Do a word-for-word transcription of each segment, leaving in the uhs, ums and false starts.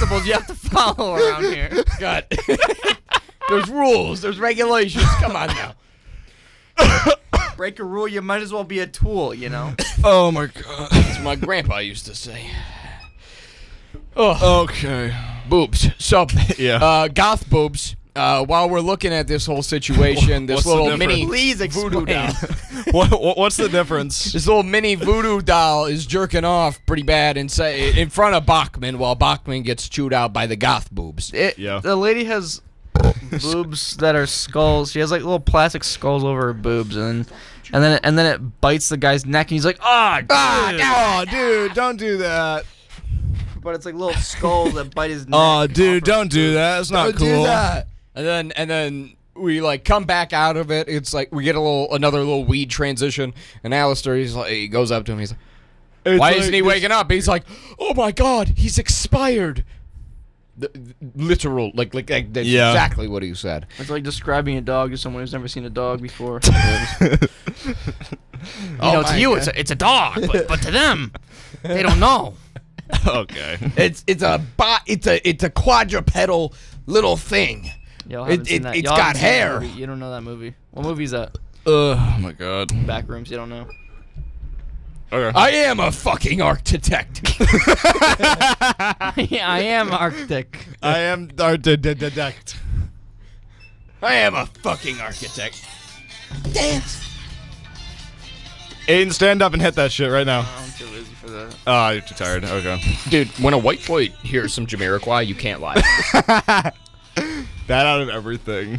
principles you have to follow around here. God. There's rules. There's regulations. Come on now. Break a rule, you might as well be a tool, you know? Oh, my God. That's what my grandpa used to say. Oh, Okay. boobs. So, Yeah. uh, goth boobs. Uh, while we're looking at this whole situation, this What's the little difference? mini Please voodoo explain. doll. what, what What's the difference? This little mini voodoo doll is jerking off pretty bad in, in front of Bachman while Bachman gets chewed out by the goth boobs. It, Yeah. The lady has boobs that are skulls. She has like little plastic skulls over her boobs, and and then and then it bites the guy's neck, and he's like, "Ah, Ah, oh, dude, don't do that. but it's like little skulls that bite his neck. Oh, off dude, her don't do boobs. that. It's not Don't cool. do that. And then and then we like come back out of it. It's like we get a little another little weed transition, and Alistair he's like he goes up to him. He's like, It's "Why like isn't he this- waking up?" He's like, "Oh my God, he's expired." The, the- literal, like like, like that's Yeah. exactly what he said. It's like describing a dog to someone who's never seen a dog before. Oh You know, to my you, God. it's a, it's a dog, but, but to them, they don't know. Okay. It's it's a bo- it's a it's a quadrupedal little thing. Y'all It- haven't seen it- that. it's Y'all got haven't seen that hair. movie. You don't know that movie. What movie is that? Oh, my God. Backrooms. You don't know. Okay. I am a fucking architect. Yeah, I am Arctic. I am our de- de- detect. I am a fucking architect. Dance. Aiden, stand up and hit that shit right now. I'm too lazy for that. Oh, you're too tired. Okay. Dude, when a white boy hears some Jamiroquai, you can't lie. That out of everything.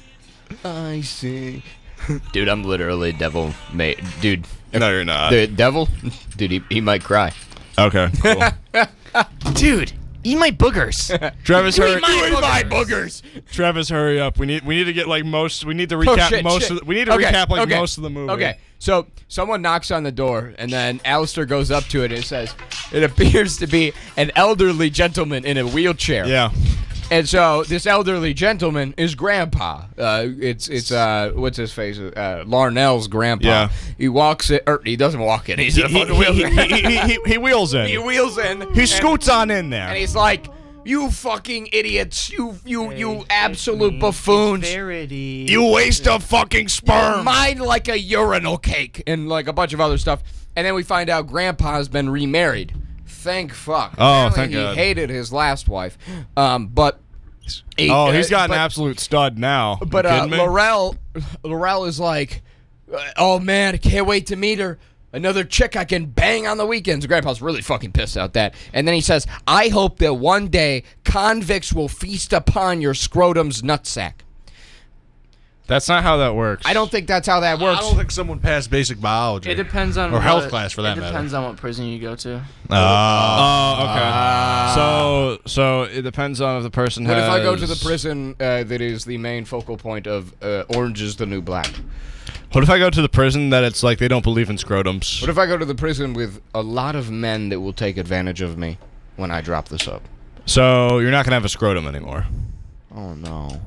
I see. Dude, I'm literally devil mate. Dude, No, you're not. the devil, dude, he, he might cry. Okay, cool. Dude, eat my boogers. Travis, hurry. my boogers. Travis, hurry up. We need we need to get like most. We need to recap Oh, shit, most. shit. Of the, we need to Okay, recap like okay, most of the movie. Okay, so someone knocks on the door, and then Alistair goes up to it and says, "It appears to be an elderly gentleman in a wheelchair." Yeah. And so this elderly gentleman is Grandpa. Uh, it's it's uh what's his face? Uh, Larnell's grandpa. Yeah. He walks it, or he doesn't walk it. He's He, in a he, fucking he, wheelchair. he, he, he, he wheels in. He wheels in. He and- scoots on in there. and he's like, "You fucking idiots! You you you absolute buffoons! You waste of fucking sperm! Mine like a urinal cake!" And like a bunch of other stuff. And then we find out Grandpa's been remarried. Thank fuck. Oh, Apparently thank he God. hated his last wife. Um, but he, Oh, he's uh, got but, an absolute stud now. But You uh, kidding me? Laurel, Laurel is like, "Oh man, I can't wait to meet her. Another chick I can bang on the weekends." Grandpa's really fucking pissed about that. And then he says, "I hope that one day convicts will feast upon your scrotum's nutsack." That's not how that works. I don't think that's how that works. I don't think someone passed basic biology. It depends on Or health what- class, for that It matter. depends on what prison you go to. Oh, okay. so, so it depends on if the person What has. if I go to the prison uh, that is the main focal point of uh, Orange is the New Black? What if I go to the prison that it's like they don't believe in scrotums? What if I go to the prison with a lot of men that will take advantage of me when I drop this up? So you're not gonna have a scrotum anymore. Oh no.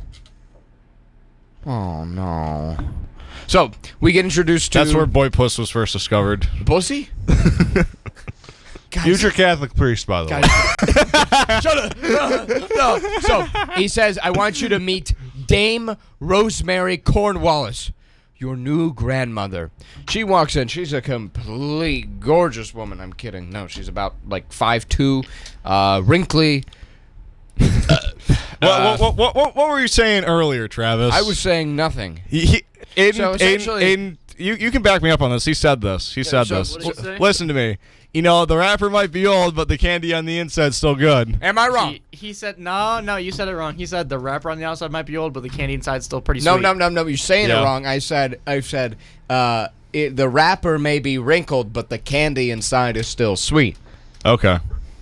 Oh no. So we get introduced to That's where boy puss was first discovered. pussy. Guys, Future Catholic priest, by the way. guys, shut up. No, no. So he says, "I want you to meet Dame Rosemary Cornwallis, your new grandmother." She walks in. She's a complete gorgeous woman. I'm kidding. No, she's about like five two, uh, wrinkly. What, what, what, what, what were you saying earlier, Travis? I was saying nothing. He, he, Aiden, So Aiden, essentially- Aiden, you, you can back me up on this. He said this. He said so this. what did he say? Listen to me. You know, the rapper might be old, but the candy on the inside's still good. Am I wrong? He, he said, no, no, you said it wrong. He said the wrapper on the outside might be old, but the candy inside's still pretty No, sweet. no, no, no. You're saying Yeah. it wrong. I said, I said, uh, it, the wrapper may be wrinkled, but the candy inside is still sweet. Okay.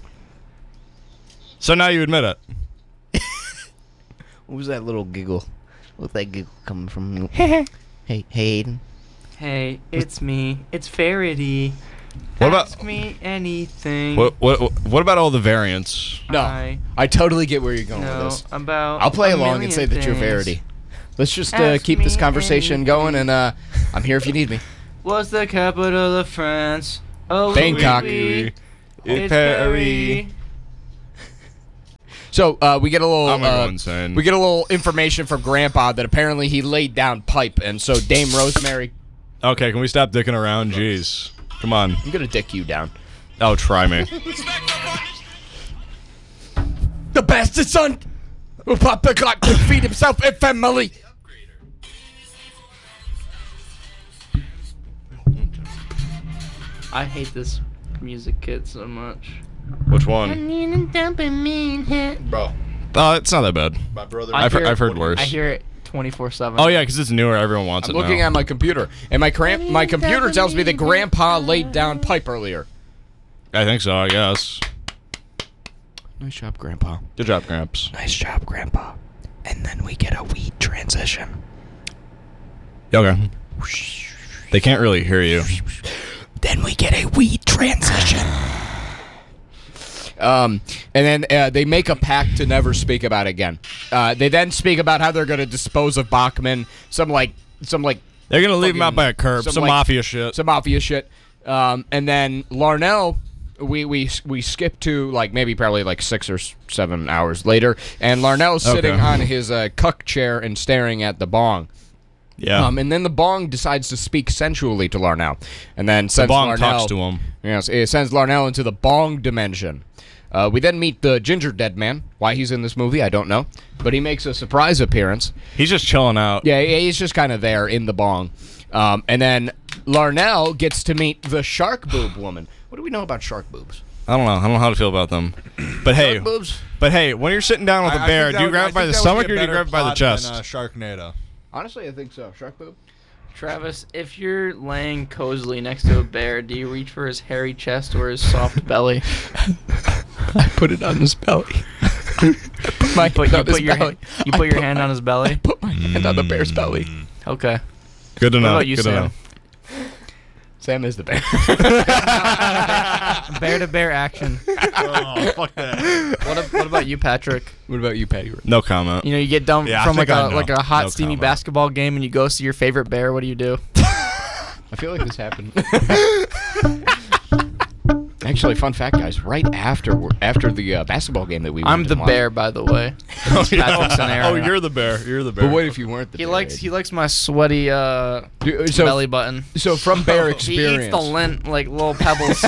So now you admit it. What was that little giggle? What's that giggle coming from? hey, hey, Hayden. Hey, it's me. It's Faraday. What about- Ask me anything. What, what, what about all the variants? No, I I totally get where you're going know with this. about I'll play a along and million say that you're things. Verity. Let's just uh, Ask keep this me conversation anything. going, and uh, I'm here if you need me. What's the capital of France? Oh, Bangkok. oui, oui. It's It's Paris. Paris. So uh, we get a little. I'm gonna go uh, insane. We get a little information from Grandpa that apparently he laid down pipe, and so Dame Rosemary. Okay, can we stop dicking around? Jeez. Come on. I'm gonna dick you down. Oh, try me. The bastard son will pop the clock to feed himself and family. I hate this music kit so much. Which one? Bro, Oh, it's not that bad. my brother. I I've, hear he- I've it- heard worse. I hear it twenty-four seven. Oh yeah, because it's newer. Everyone wants I'm it looking now. at my computer, and my cram- my computer tells me that Grandpa laid down pipe earlier. I think so. I guess. Nice job, Grandpa. Good job, Gramps. Nice job, Grandpa. And then we get a weed transition. Okay. They can't really hear you. Then we get a weed transition. Um, and then uh, they make a pact to never speak about it again. Uh, they then speak about how they're going to dispose of Bachman. Some like, some like, They're gonna leave him out Fucking- by a curb. some, Some, like- mafia shit. some mafia shit. Um, and then Larnell, we we we skip to like maybe probably like six or s- seven hours later, and Larnell's sitting Okay. on his uh, cuck chair and staring at the bong. yeah. Um, and then the bong decides to speak sensually to Larnell, and then the sends bong Larnell, talks to him. Yes, it sends Larnell into the bong dimension. Uh, we then meet the ginger dead man. Why he's in this movie, I don't know, but he makes a surprise appearance. He's just chilling out. Yeah, he- he's just kind of there in the bong. Um, and then Larnell gets to meet the shark boob woman. What do we know about shark boobs? I don't know. I don't know how to feel about them. But hey, Shark boobs? but hey, when you're sitting down with a bear, do you grab it by the stomach or do you grab it by the chest? Uh, Sharknado. Honestly, I think so. Shark boob? Travis, if you're laying cozily next to a bear, do you reach for his hairy chest or his soft belly? I put it on his belly. my You put, you on his put your belly. hand, you I put your put hand my- on his belly. Put my hand on the bear's belly. Okay. Good to What know. about you, Good to Sam? know. Sam is the bear. Bear to bear action. Oh, fuck that. What, a, what about you, Patrick? What about you, Patty? No comment. You know, you get done Yeah, I from like think a I know. like a hot No steamy comment. basketball game, and you go see your favorite bear. What do you do? I feel like this happened. Actually, fun fact, guys. Right after after the uh, basketball game that we I'm went the and watched- bear, by the way. Oh, Patrick's scenario. oh, you're the bear. You're the bear. But what if you weren't the He bear? likes he likes my sweaty uh Dude, so, belly button. so from bear He experience. eats the lint like little pebbles.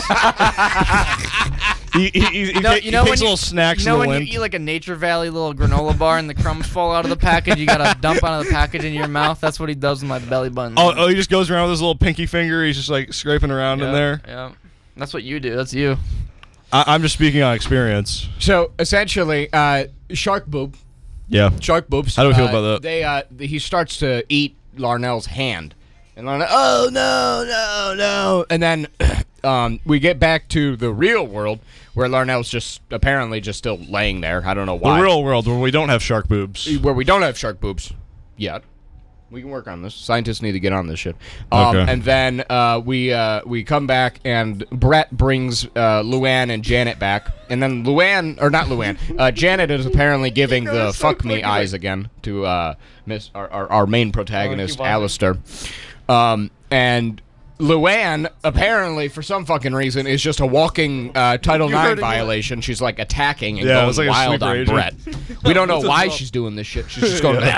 he, he, he, You know, he you know when takes you, little snacks you know in when the you lint. eat like a Nature Valley little granola bar and the crumbs fall out of the package, you gotta dump out of the package in your mouth. That's what he does with my belly button. Oh, oh, he just goes around with his little pinky finger. He's just like scraping around yeah, in there. Yeah, that's what you do. That's you. I, I'm just speaking on experience. So essentially, uh, shark boob, Yeah. shark boobs. How do we feel uh, about that? They uh, he starts to eat Larnell's hand, and Larnell, oh no, no, no, and then um, we get back to the real world where Larnell's just apparently just still laying there. I don't know The why. real world where we don't have shark boobs. where we don't have shark boobs yet. We can work on this. Scientists need to get on this shit. Um, Okay. And then uh, we uh, we come back, and Brett brings uh, Luann and Janet back. And then Luann, or not Luann, uh, Janet is apparently giving the fuck me eyes again to uh, Miss our, our, our main protagonist, keep watching. Alistair. Um, and Luann, apparently, for some fucking reason, is just a walking uh, Title You nine heard it. violation. She's like attacking and Yeah, it going was like a wild sleeper on agent. Brett. We don't know why she's doing this shit. She's just going, going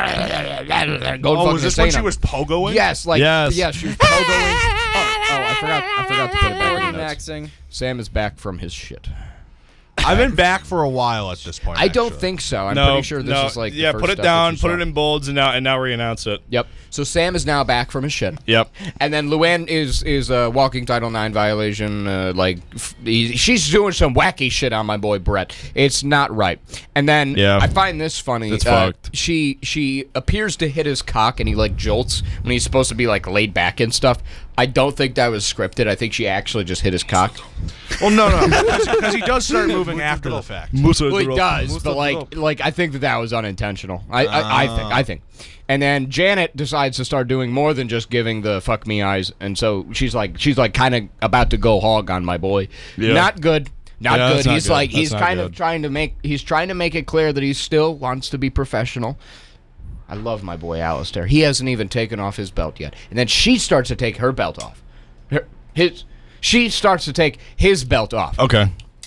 Oh, fucking was this when insane she on- was pogoing? Yes, like Yes. yes, she was pogoing. Oh, oh, I forgot. I forgot to put it back in the notes. Maxing. Sam is back from his shit. I've been back for a while at this point. I don't actually. think so. I'm no, pretty sure this no. is like the yeah. first Put it stuff that down. you Put saw. it in bolds, and now and now we announce it. Yep. So Sam is now back from his shit. Yep. And then Luann is is a walking Title nine violation. Uh, like f- he, she's doing some wacky shit on my boy Brett. It's not right. And then Yeah. I find this funny. That's uh, fucked. She she appears to hit his cock and he like jolts when he's supposed to be like laid back and stuff. I don't think that was scripted. I think she actually just hit his cock. Well, no, no, because he does start moving after the fact. Well, he does, but like, like I think that that was unintentional. I, I, I think, I think. And then Janet decides to start doing more than just giving the fuck me eyes, and so she's like, she's like, kind of about to go hog on my boy. Yeah. Not good. Not Yeah, good. that's not He's good. like, That's he's not kind of good. trying to make, he's trying to make it clear that he still wants to be professional. I love my boy Alistair. He hasn't even taken off his belt yet, and then she starts to take her belt off. Her, his, she starts to take his belt off. Okay.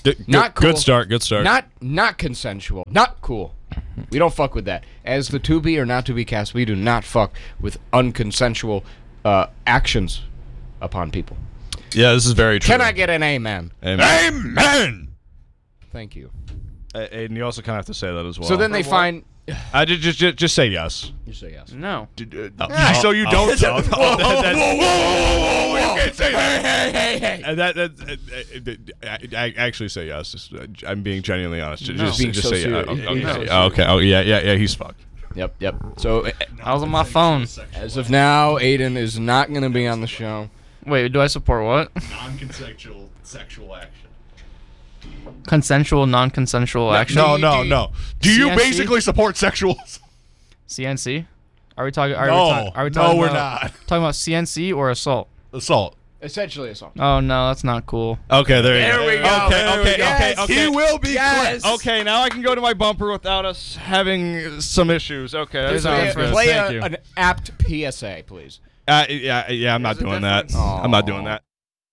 Good, Not cool. Good start. Good start. Not not consensual. Not cool. We don't fuck with that. As the to be or not to be cast, we do not fuck with unconsensual uh, actions upon people. Yeah, this is very true. Can I get an amen? Amen. Amen. Thank you. Uh, and you also kind of have to say that as well. So then they what? find. I just, just just just say yes. You say yes. No. Oh. So you don't. Oh, whoa, oh, that- that's- whoa, whoa, whoa, whoa, you can't say that. Hey, hey, hey, hey. Uh, that, that, uh, uh, I, I actually say yes. Just, uh, I'm being genuinely honest. Just, No. just, Being just so say yeah. serious. Oh, Being okay. so Oh, serious. okay. Oh yeah, yeah, yeah. He's fucked. Yep, yep. So uh, I was on my phone. as of now, Aiden is not going to be on the show. Wait, do I support what? Non-consensual sexual action. Consensual, non-consensual action. No, you- no, do- no. Do you C N C? basically support sexual? C N C? Are we talking? Are No, we talking, are we no, talking we're about, not. Talking about C N C or assault? Assault. Essentially assault. Oh no, that's not cool. Okay, there you There go. we go. Okay, There we okay, go. okay, Yes. okay. He will be Yes. clipped. Okay, now I can go to my bumper without us having some issues. Okay, that There's a sounds Play, difference. good. play Thank a- you. an apt P S A, please. Uh, yeah, yeah, I'm not There's a doing that. difference. I'm not doing that.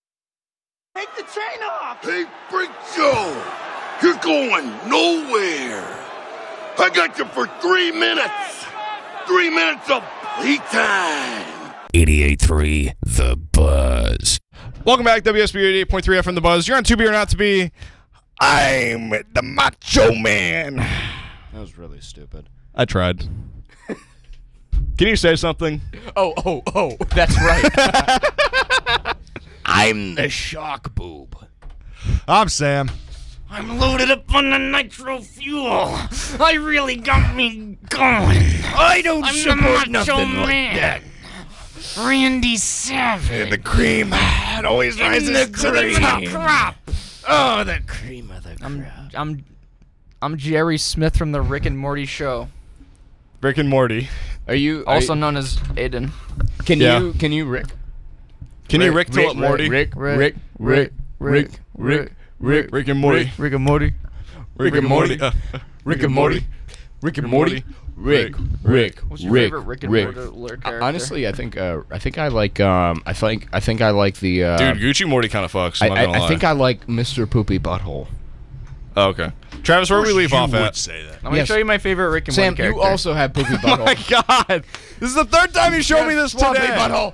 Hey, Freak Joe, you're going nowhere. I got you for three minutes. Three minutes of playtime. eighty-eight point three The Buzz. Welcome back, W S B eighty-eight point three F M The Buzz. You're on To Be or Not To Be. I'm the Macho Man. That was really stupid. I tried. Can you say something? Oh, oh, oh, that's right. I'm the Shock Boob. I'm Sam. I'm loaded up on the nitro fuel. I really got me going. I don't I'm the support macho nothing like man. that. Randy Savage. The cream, it always In rises the to the top. cream crop. Oh, the cream of the I'm crop. I'm I'm Jerry Smith from the Rick and Morty show, Rick and Morty. Are you are also you- known as Aiden. Can Yeah. you can you Rick? Can you Rick till it Morty? Rick, Rick, Rick, Rick, Rick, Rick, Rick, Rick, Rick and Morty. Rick and Morty. Rick and Morty. Uh, Rick and Morty, Rick and Morty, Rick, Rick, What's your Rick, favorite Rick and Rick. Morty character? Uh, Honestly, I think uh, I think I like um I think I think I like the uh, Dude, Gucci Morty kind of fucks. I, I'm not I, gonna lie. I think I like Mister Poopy Butthole. Oh, okay. Travis, where we leave you off would at? say that. I'm gonna Yes. show you my favorite Rick and Sam, Morty character. you also have Poopy Oh my Butthole. god! This is the third time you showed me this Swampy today. Butthole.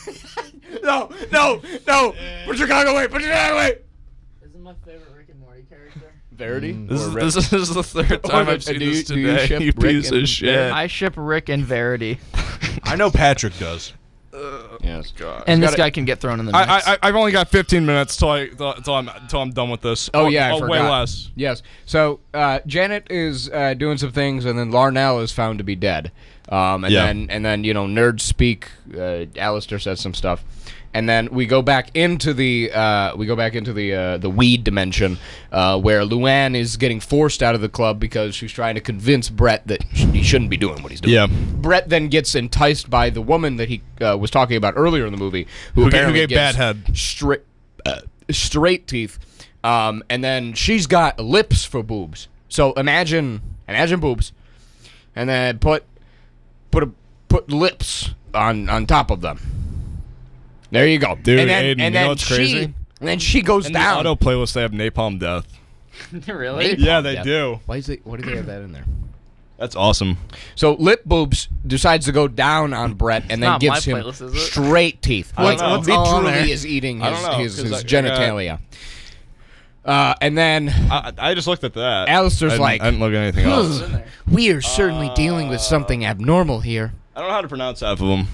no, no, no. Put your cock away. Put your cock away. Isn't my favorite Rick and Morty character? Verity. This or is, Rick? this is the third time do- I've seen do you- this do you today. ship You Rick piece and of shit. I ship Rick and Verity, I know Patrick does. Yes. and this gotta- guy can get thrown in the mix. I, I, I've only got fifteen minutes till I till, till I'm till I'm done with this. Oh, yeah, I oh, way forgot. less. Yes. So uh, Janet is uh, doing some things, and then Larnell is found to be dead. Um, and Yeah. then and then you know nerds speak. Uh, Alistair says some stuff, and then we go back into the uh, we go back into the uh, the weed dimension, uh, where Luann is getting forced out of the club because she's trying to convince Brett that sh- he shouldn't be doing what he's doing. Yeah. Brett then gets enticed by the woman that he uh, was talking about earlier in the movie, who, Who ga- who apparently gave gives bad head. straight uh, straight teeth, um, and then she's got lips for boobs. So imagine imagine boobs, and then put put a, put lips on on top of them. There you go, Dude, And then, Aiden, and you then know what's she, crazy? And then she goes In the down. auto playlist, they have Napalm Death. really? Yeah, they Yeah. do. Why is it? Why do they have that in there? That's awesome. So Lip Boobs decides to go down on Brett and then not gives my him playlist, is it? straight teeth. I don't Like know. What's all on literally there? is eating I his, don't know, his, 'cause his I- I got- genitalia. Uh, and then I, I just looked at that. Alistair's I didn't- like, I didn't look at anything else. we are certainly dealing with something abnormal here. I don't know how to pronounce half of them.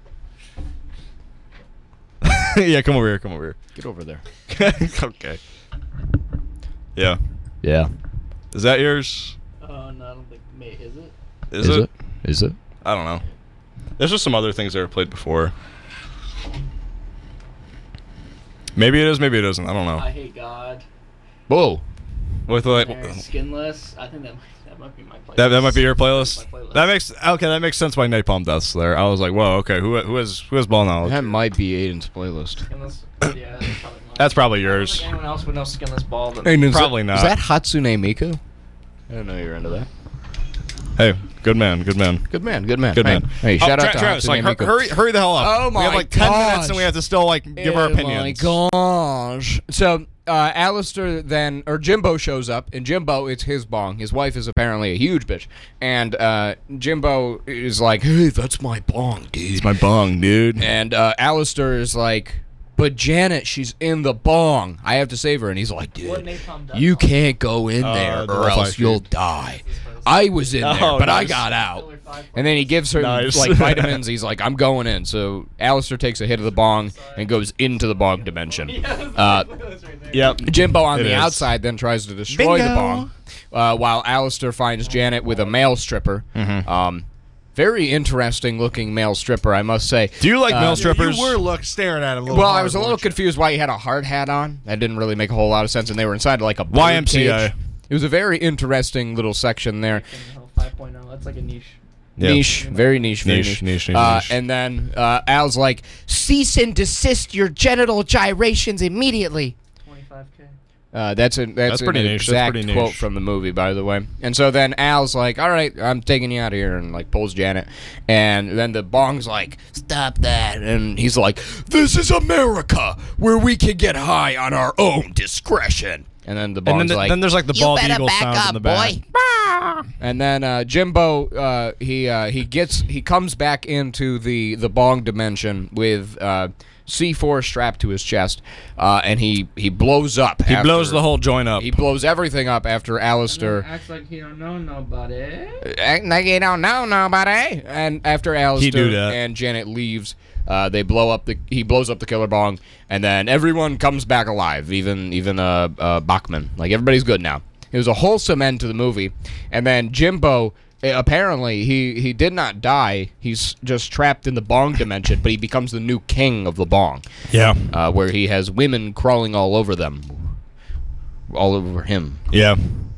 Yeah, come over here. Come over Get over there. here. Okay. Yeah. Yeah. Is that yours? Oh no, I don't think. Mate, is it? Is, it? Is it? I don't know. There's just some other things that were played before. Maybe it is. Maybe it isn't. I don't know. hate God. Whoa. With like Skinless. I think that might, that might be my playlist. that, that might be your playlist. That's my playlist. That makes okay. That makes sense. Why Napalm Death's there. I was like, whoa. Okay. Who who has who has ball knowledge? That might be Aiden's playlist. Skinless. Yeah, that's probably mine. That's probably I don't yours. think anyone else would know Skinless Ball. But Probably not. Is that Hatsune Miku? I don't know you're into that. Hey, good man. Good man. Good man, good man. Good hey, man. Hey, shout Oh, out Tra- to Travis. Hatsune Like, hur- Miku. hurry, hurry the hell up. Oh We have my like ten gosh. minutes, and we have to still like give our Oh opinions. my gosh. So uh, Alistair then, or Jimbo shows up, and Jimbo, it's his bong. His wife is apparently a huge bitch. And uh, Jimbo is like, hey, that's my bong, dude. It's my bong, dude. And uh, Alistair is like, but Janet, she's in the bong. I have to save her. And he's like, dude, you can't go in Uh, there the or Wi-Fi else you'll feed. die. I was in there, Oh, but I nice. got out. And then he gives her Nice. like vitamins. He's like, I'm going in. So Alistair takes a hit of the bong and goes into the bong dimension. Uh, Yep. Jimbo on It the is. outside then tries to destroy the Bingo. bong, uh, while Alistair finds Janet with a male stripper. Mm-hmm. Um, very interesting looking male stripper, I must say. Do you like Uh, male you- strippers? You were look staring at him. A little Well, I hard, was a little weren't you? confused why he had a hard hat on. That didn't really make a whole lot of sense, and they were inside like a bird Y M C A. cage. It was a very interesting little section there. five point oh. That's like a niche. Yeah. Niche, very niche, very Niche, niche. niche, niche, uh, niche. And then uh, Al's like, cease and desist your genital gyrations immediately. twenty-five K. Uh, that's a that's, That's an pretty niche, that's exact pretty quote niche. from the movie, by the way. And so then Al's like, "All right, I'm taking you out of here," and like pulls Janet. And then the bong's like, "Stop that!" And he's like, "This is America, where we can get high on our own discretion." And then the bong's And then, like, then there's like the You bald better eagle back sounds up, in the back. boy. And then uh, Jimbo, uh, he uh, he gets he comes back into the the bong dimension with uh, C four strapped to his chest, uh, and he he blows up. He after- blows the whole joint up. He blows everything up after Alistair. Acts like he don't know nobody. Act like you don't know nobody. And after Alistair do that. and Janet leaves, uh, they blow up the. He blows up the killer bong, and then everyone comes back alive. Even even uh, uh Bachman. Like everybody's good now. It was a wholesome end to the movie, and then Jimbo. eh, Apparently, he he did not die. He's just trapped in the bong dimension, but he becomes the new king of the bong, Yeah. uh, where he has women crawling all over them, all over him. Yeah.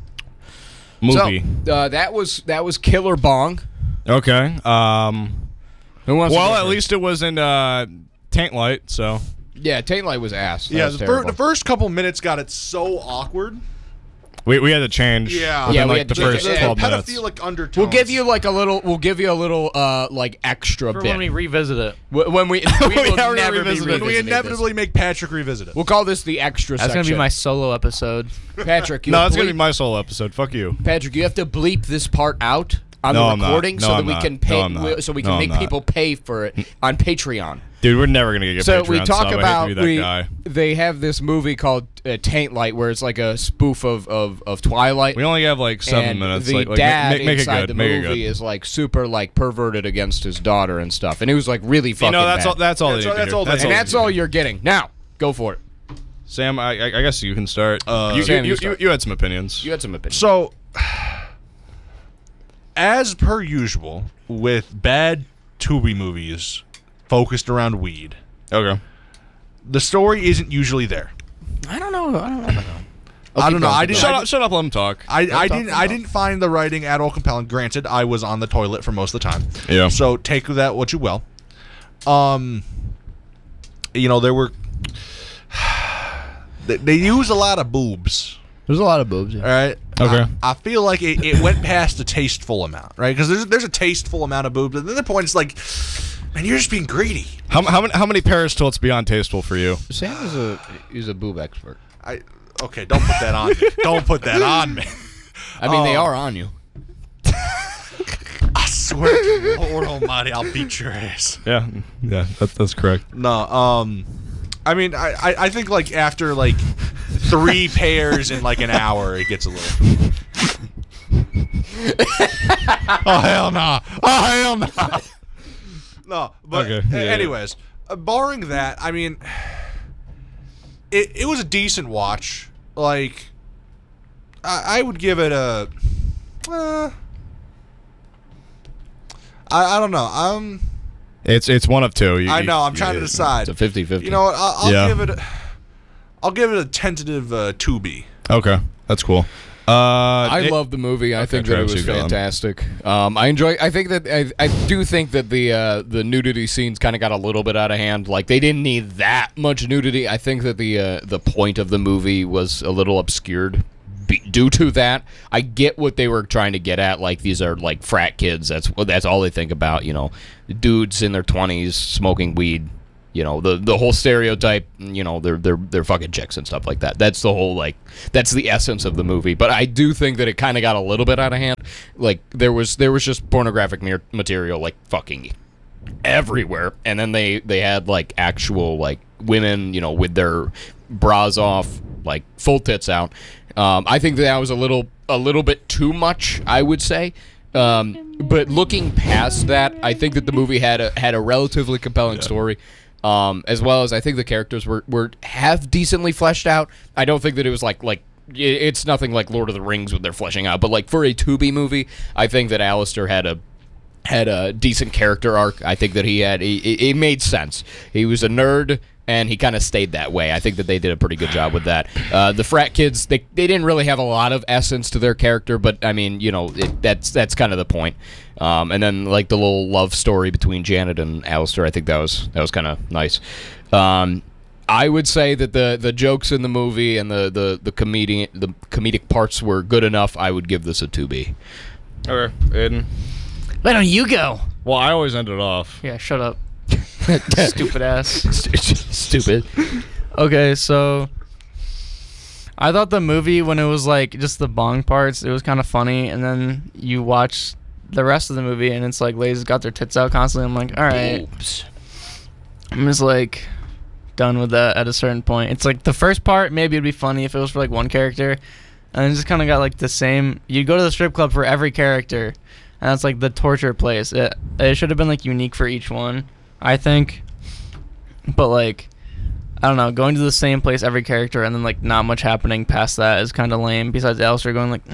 Movie. So uh, that was that was Killer Bong. Okay. Um. Who wants to Well, go at first? least it was in uh, Taint Light, so. Yeah, Taint Light was ass. That Yeah, was the, fir- terrible. the first couple minutes got it so awkward. We, we had to change. Yeah, within, Yeah, we like had the to first change- twelve the minutes. pedophilic undertones. We'll give you like a little. We'll give you a little uh like extra For bit when we revisit it. Wh- when we we will Yeah, we're gonna never be revisit it. When we revisiting inevitably make Patrick revisit it. this. We'll call this the extra That's section. gonna be my solo episode. Patrick. You No, it's bleep, gonna be my solo episode. Fuck you. Patrick. You have to bleep this part out on No, the I'm not. recording No, so that I'm we not. can No, pay. I'm not. so we No, can I'm make not. people pay for it on Patreon. Dude, we're never gonna get So Patreon we talk sub. I hate about to be that we, guy. they have this movie called uh, Taint Light where it's like a spoof of of, of Twilight. We only have like seven and minutes. the like, like, dad make, make it inside good. the make it movie good. is like super like perverted against his daughter and stuff, and it was like really fucking You know, that's bad. all. That's all. That's they all- need to that's hear. all they That's need. and all that's they all need. you're getting. Now, go for it. Sam, I, I I guess you can start. Uh, you, Sam, you, you you, start. you had some opinions. You had some opinions. So, as per usual, with bad Tubi movies focused around weed, Okay. the story isn't usually there. I don't know. I don't know. I don't know. I didn't. Shut I, up! Shut up! Let him talk. I, I talk, didn't. let I him didn't find the writing at all compelling. Granted, I was on the toilet for most of the time. Yeah. So take that what you will. Um, you know there were. They, they use a lot of boobs. There's a lot of boobs. All right. Okay. I, I feel like it, it went past the tasteful amount, right? Because there's there's a tasteful amount of boobs. And then the point is like, man, you're just being greedy. How, how many how many pairs till it's beyond tasteful for you? Sam is a is a boob expert. I okay. Don't put that on me. Don't put that on me. I mean, they Oh. are on you. I swear to Lord Almighty, I'll beat your ass. Yeah. Yeah. That, that's correct. No, um, I mean, I, I, I think like after like three pairs in like an hour, it gets a little. Oh hell no! Oh hell no! No, but Okay, yeah, a- yeah. anyways, uh, barring that, I mean, it it was a decent watch. Like, I, I would give it a. Uh, I I don't know. Um, It's it's one of two. You, I you- know. I'm you- trying to decide. It's a fifty-fifty. You know what? I'll, I'll Yeah. give it. A, I'll give it a tentative uh, two B. Okay, that's cool. Uh, I it- love the movie. I Okay, think that it Travis, was you go on. fantastic. Um, I enjoy. I think that I, I do think that the uh, the nudity scenes kind of got a little bit out of hand. Like they didn't need that much nudity. I think that the uh, the point of the movie was a little obscured be, due to that. I get what they were trying to get at. Like these are like frat kids. That's that's all they think about. You know, dudes in their twenties smoking weed You know, the the whole stereotype, you know, they're they're they're fucking chicks and stuff like that. That's the whole like that's the essence of the movie. But I do think that it kind of got a little bit out of hand. Like there was there was just pornographic mer- material like fucking everywhere, and then they they had like actual like women, you know, with their bras off, like full tits out. Um, I think that was a little a little bit too much, I would say. Um, but looking past that, I think that the movie had a had a relatively compelling story. Um, as well as I think the characters were, were half decently fleshed out. I don't think that it was like like it's nothing like Lord of the Rings when they're fleshing out, but like for a Tubi movie, I think that Alistair had a had a decent character arc. I think that he had he, it made sense. He was a nerd and he kind of stayed that way. I think that they did a pretty good job with that. Uh, the frat kids, they they didn't really have a lot of essence to their character, but I mean, you know, it, that's that's kind of the point. Um, and then like the little love story between Janet and Alistair, I think that was that was kind of nice. Um, I would say that the the jokes in the movie and the the the comedic the comedic parts were good enough. I would give this a two B. Okay, Aiden. Why don't you go? Well, I always end it off. Yeah, shut up. Stupid ass. Stupid. Okay, so I thought the movie, when it was like just the bong parts, it was kind of funny, and then you watch the rest of the movie and it's like ladies got their tits out constantly. I'm like, all right. Boobs. I'm just like done with that at a certain point. It's like the first part, maybe it'd be funny if it was for like one character, and it just kind of got like the same. You go to the strip club for every character, and that's like the torture place. It it should have been like unique for each one, I think. But like, I don't know, going to the same place every character and then like not much happening past that is kind of lame. Besides Alistair going like,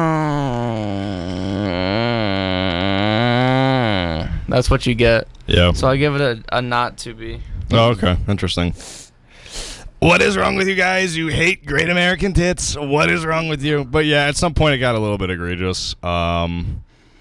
no, that's what you get. Yeah. So I give it a, a not to be. Oh, okay. Interesting. What is wrong with you guys? You hate Great American Tits. What is wrong with you? But yeah, at some point it got a little bit egregious. Um,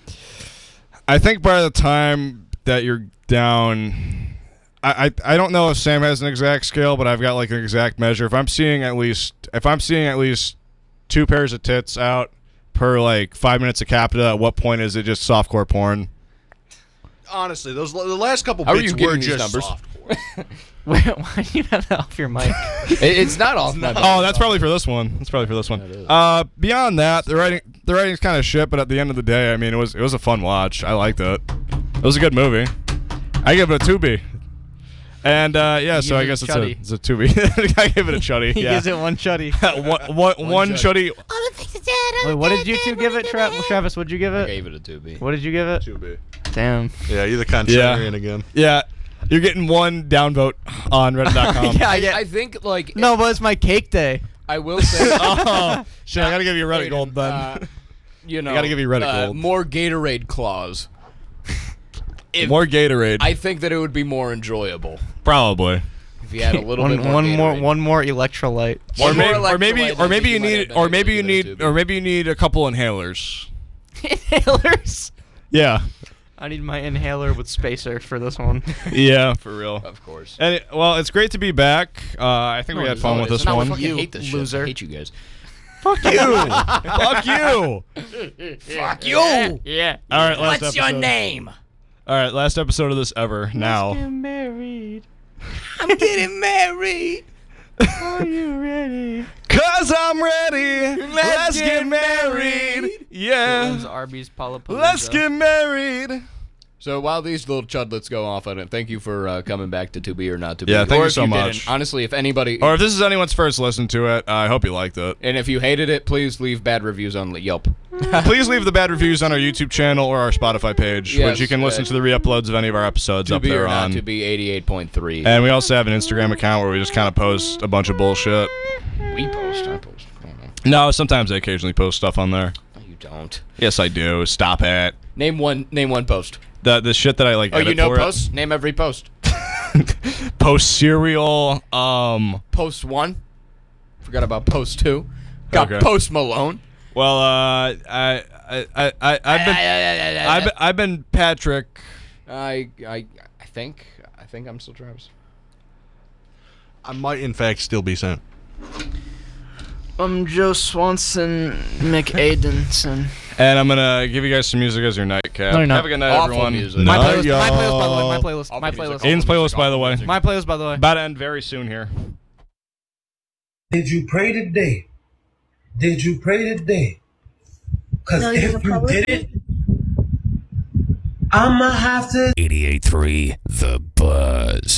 I think by the time that you're down, I, I I don't know if Sam has an exact scale, but I've got like an exact measure. If I'm seeing at least if I'm seeing at least two pairs of tits out per like five minutes of capita, at what point is it just softcore porn? Honestly, those the last couple How are bits you getting were these just numbers? soft. Wait, why do you have that off your mic? It- it's not off. my Oh, that's probably for this one. That's probably for this one. Uh, beyond that, the writing the writing's kind of shit, but at the end of the day, I mean, it was it was a fun watch. I liked it. It was a good movie. I give it a two B. And uh, yeah, so I gives guess it it's chuddy. a it's a two B. I give it a chuddy. He yeah. gives it one chuddy. one, one, one chuddy. Wait, what did you two give it, Tra- Travis? What'd you give I it? gave it a two B. What did you give it? two B. Damn. Yeah, you're the contrarian again. Yeah, you're getting one downvote on Reddit dot com. Yeah, I I, get. I think like No, but it's my cake day. I will say. Oh, shit! I gotta give you Reddit Aiden, gold then. uh, you know, gotta give you Reddit uh, gold. More Gatorade claws. If- More Gatorade. I think that it would be more enjoyable Probably. if you had a little one, bit more. one more, Gatorade. one more electrolyte. Or One more maybe, or maybe, electrolyte, or I maybe think you you might need, have- or I maybe you think you need, give it a or two B. maybe you need a couple inhalers. Inhalers. Yeah. I need my inhaler with spacer for this one. Yeah, for real. Of course. And it, well, it's great to be back. Uh, I think we No, had it's fun not. with It's this No, I one. fucking You hate this shit. loser. I hate you guys. Fuck you. Fuck you. Fuck you. Yeah. All right, last What's episode. your name? All right, last episode of this ever. Now. married. I'm getting married. Are you ready? Cause I'm ready. Let's, get married. Yeah. Arby's Palapalooza. Let's get married. So while these little chudlets go off on it, thank you for uh, coming back to To Be or Not To Be. Yeah, thank or you if so didn't, much. Honestly, if anybody, Or if this is anyone's first listen to it, uh, I hope you liked it. and if you hated it, please leave bad reviews on Yelp. Please leave the bad reviews on our YouTube channel or our Spotify page, Yes, which you can listen uh, to the re-uploads of any of our episodes To up Be there or Not on. To Be eighty-eight point three. And we also have an Instagram account where we just kind of post a bunch of bullshit. we post, I post. I don't know. No, sometimes I occasionally post stuff on there. No, you don't. Yes, I do. Stop it. Name one. Name one post. The the shit that I like. Oh, you edit know for it. posts? Name every post. Post serial. Um. Post one. Forgot about post two. Got Okay. Post Malone. Well, uh, I I I I I've been I've been, I've been Patrick. I I I think I think I'm still Travis. I might, in fact, still be sent. I'm Joe Swanson McAdenson. And I'm gonna give you guys some music as your nightcap. No, you're not. Have a good night, Awful everyone. music. My Night, playlist, my playlist, by the way. y'all. My playlist. Awful My music. playlist. Aiden's playlist, by the way. My playlist, by the way. About to end very soon here. Did you pray today? Did you pray today? Because No, you if have a you problem? didn't, I'ma have to. eighty-eight point three The Buzz.